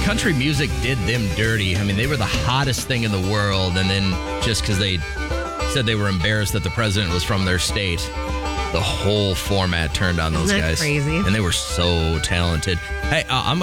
country music did them dirty. I mean, they were the hottest thing in the world, and then just because they said they were embarrassed that the president was from their state, the whole format turned on those guys. Crazy? And they were so talented. Hey,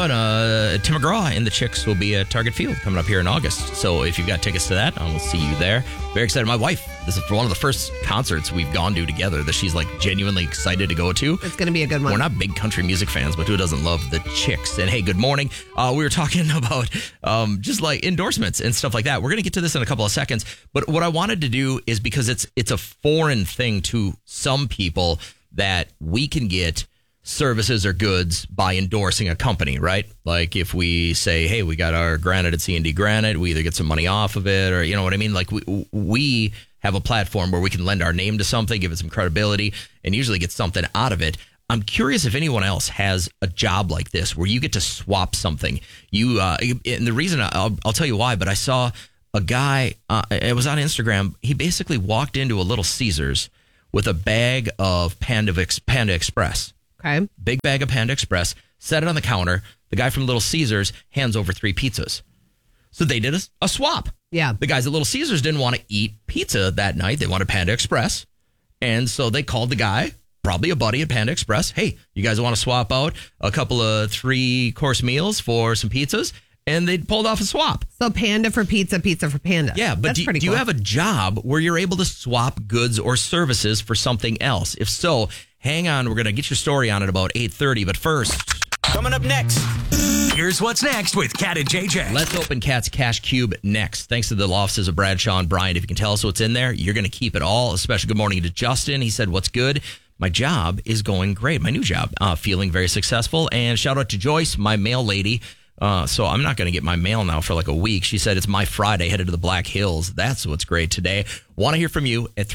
Tim McGraw and the Chicks will be at Target Field coming up here in August. So if you've got tickets to that, I will see you there. Very excited. My wife, this is one of the first concerts we've gone to together that she's like genuinely excited to go to. It's going to be a good one. We're not big country music fans, but who doesn't love the Chicks? And hey, good morning. We were talking about just like endorsements and stuff like that. We're going to get to this in a couple of seconds. But what I wanted to do is because it's a foreign thing to some people that we can get services or goods by endorsing a company, right? Like if we say, hey, we got our granite at C&D Granite, we either get some money off of it or, you know what I mean? Like we have a platform where we can lend our name to something, give it some credibility, and usually get something out of it. I'm curious if anyone else has a job like this where you get to swap something. And the reason, I'll tell you why, but I saw a guy, it was on Instagram, he basically walked into a Little Caesars with a bag of Panda Express. Okay. Big bag of Panda Express, set it on the counter. The guy from Little Caesars hands over 3 pizzas. So they did a swap. Yeah. The guys at Little Caesars didn't want to eat pizza that night. They wanted Panda Express. And so they called the guy, probably a buddy at Panda Express. Hey, you guys want to swap out a couple of 3-course meals for some pizzas? And they pulled off a swap. So Panda for pizza, pizza for Panda. Yeah, but do you have a job where you're able to swap goods or services for something else? If so, hang on. We're going to get your story on at about 8:30. But first, coming up next, here's what's next with Kat and JJ. Let's open Kat's Cash Cube next. Thanks to the law offices of Bradshaw and Bryant. If you can tell us what's in there, you're going to keep it all. A special good morning to Justin. He said, what's good? My job is going great. My new job, feeling very successful. And shout out to Joyce, my mail lady. So I'm not going to get my mail now for like a week. She said it's my Friday, headed to the Black Hills. That's what's great today. Want to hear from you at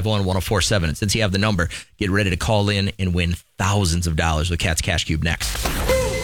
320-251-1047. And since you have the number, get ready to call in and win thousands of dollars with Kat's Cash Cube next.